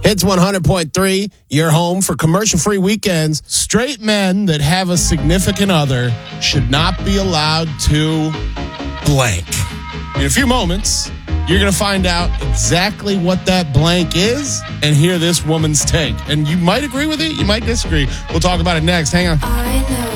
Hits 100.3, your home for commercial-free weekends. Straight men that have a significant other should not be allowed to blank. In a few moments, you're going to find out exactly what that blank is and hear this woman's take. And you might agree with it, you might disagree. We'll talk about it next. Hang on. I know